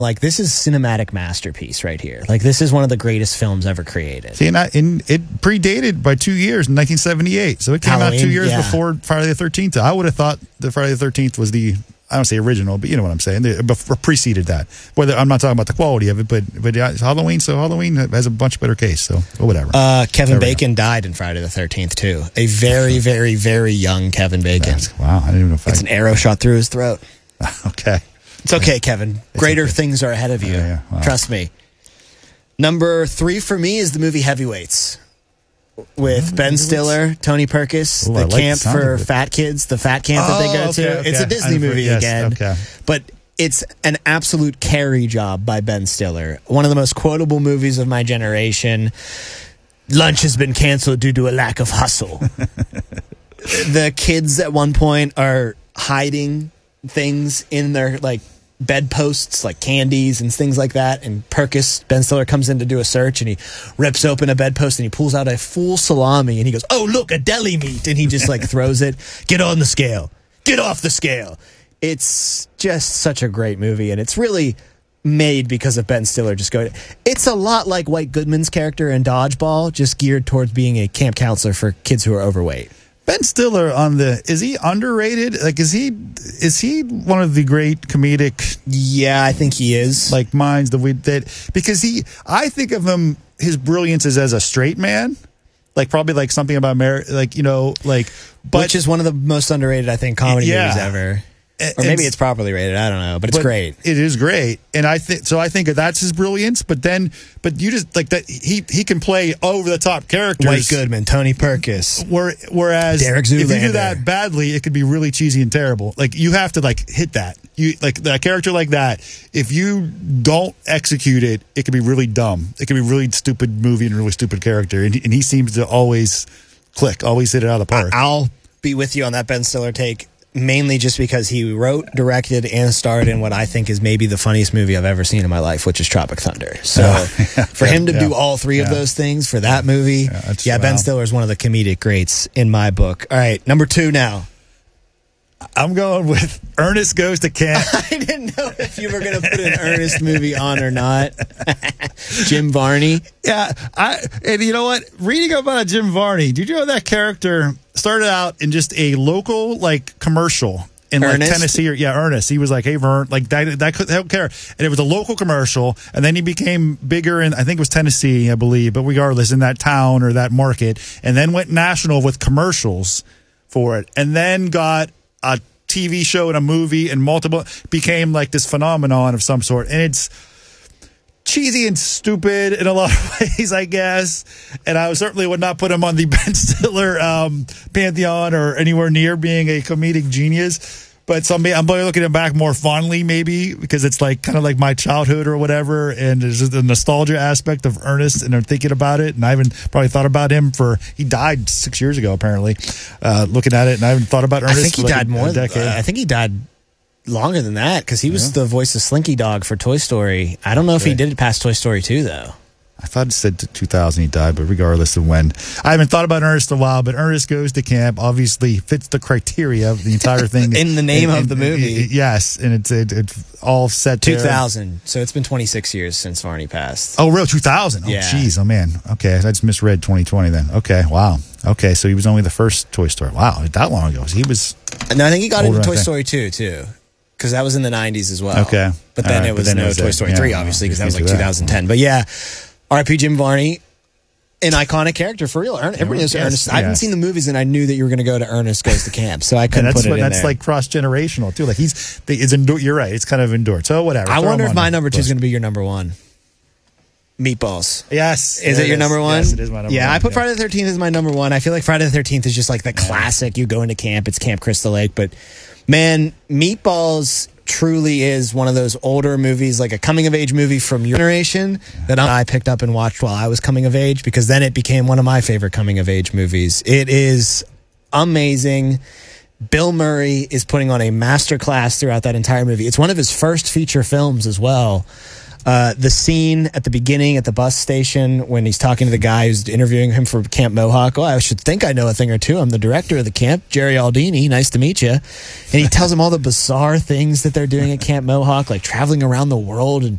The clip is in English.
Like, this is cinematic masterpiece right here. Like, this is one of the greatest films ever created. See, and it predated by 2 years in 1978. So it came out 2 years before Friday the 13th. I would have thought that Friday the 13th was the, I don't say original, but you know what I'm saying. Preceded that. Whether I'm not talking about the quality of it, but it's Halloween, so Halloween has a much better case. So whatever. Kevin Bacon died in Friday the 13th too. A very, very, very young Kevin Bacon. Wow, I didn't even know if it's an arrow shot through his throat. Okay. It's okay, Kevin. Greater things are ahead of you. Wow. Trust me. Number 3 for me is the movie Heavyweights with Ben Stiller, Tony Perkis, the camp for fat kids, the fat camp that they go to. Okay. It's a Disney movie again. Okay. But it's an absolute carry job by Ben Stiller. One of the most quotable movies of my generation. Lunch has been canceled due to a lack of hustle. The kids at one point are hiding things in their bedposts, like candies and things like that, and Ben Stiller comes in to do a search, and he rips open a bedpost and he pulls out a full salami and he goes, "Oh, look, a deli meat," and he just throws it. "Get on the scale, get off the scale." It's just such a great movie, and it's really made because of Ben Stiller. It's a lot like White Goodman's character in Dodgeball, just geared towards being a camp counselor for kids who are overweight. Ben Stiller is he underrated? Like, is he one of the great comedic? Yeah, I think he is. Minds because I think of him, his brilliance is as a straight man, probably something about marriage, which is one of the most underrated, I think, comedy movies ever. Or maybe it's properly rated. I don't know, but it's great. It is great, and I think that's his brilliance. But you just that he can play over the top characters. White Goodman, Tony Perkis. Whereas Derek Zoolander. If you do that badly, it could be really cheesy and terrible. You have to hit that. You a character like that. If you don't execute it, it could be really dumb. It could be really stupid movie and really stupid character. And he seems to always click, always hit it out of the park. I'll be with you on that Ben Stiller take. Mainly just because he wrote, directed, and starred in what I think is maybe the funniest movie I've ever seen in my life, which is Tropic Thunder. So for him to do all three of those things for that movie, Ben Stiller is one of the comedic greats in my book. All right, number 2 now. I'm going with Ernest Goes to Camp. I didn't know if you were going to put an Ernest movie on or not. Jim Varney. Yeah, and you know what? Reading about Jim Varney, did you know that character started out in just a local commercial in Tennessee? Ernest. He was hey Vern, that could help care. And it was a local commercial, and then he became bigger in, I think it was Tennessee, I believe, but regardless, in that town or that market, and then went national with commercials for it, and then got a TV show and a movie and became this phenomenon of some sort. And it's cheesy and stupid in a lot of ways, I guess. And I certainly would not put him on the Ben Stiller pantheon or anywhere near being a comedic genius. But I'm looking at back more fondly, maybe, because it's kind of my childhood or whatever. And there's just the nostalgia aspect of Ernest, and I'm thinking about it. And I haven't probably thought about him he died 6 years ago, apparently, looking at it. And I haven't thought about Ernest. I think he died more than a decade. I think he died longer than that, because he was the voice of Slinky Dog for Toy Story. I don't know if he did it past Toy Story 2, though. I thought it said 2000 he died, but regardless of when. I haven't thought about Ernest in a while, but Ernest Goes to Camp obviously fits the criteria of the entire thing. In the name of the movie. Yes, and it's all set 2000. So it's been 26 years since Varney passed. Oh, real 2000? Yeah. Oh, jeez. Oh, man. Okay, I just misread 2020 then. Okay, wow. Okay, so he was only the first Toy Story. Wow, that long ago. He was... No, I think he got into Toy Story 2, too. Because that was in the 90s as well. Okay. But then it was Toy Story 3, obviously, because that was 2010. But yeah... R.I.P. Jim Varney, an iconic character for real. Everybody knows Ernest. I haven't seen the movies, and I knew that you were going to go to Ernest Goes to Camp, so I couldn't put it in there. That's cross-generational, too. You're right. It's kind of endured. So whatever. I wonder if my number 2 is going to be your number 1. Meatballs. Yes. Is it your number 1? Yes, it is my number 1. Yeah, I put Friday the 13th as my number 1. I feel like Friday the 13th is just the classic. You go into camp, it's Camp Crystal Lake. But, man, Meatballs truly is one of those older movies, like a coming-of-age movie from your generation that I picked up and watched while I was coming of age, because then it became one of my favorite coming-of-age movies. It is amazing. Bill Murray is putting on a masterclass throughout that entire movie. It's one of his first feature films as well. The scene at the beginning at the bus station when he's talking to the guy who's interviewing him for Camp Mohawk. Oh, I should think I know a thing or two. I'm the director of the camp, Jerry Aldini. Nice to meet you. And he tells him all the bizarre things that they're doing at Camp Mohawk, like traveling around the world and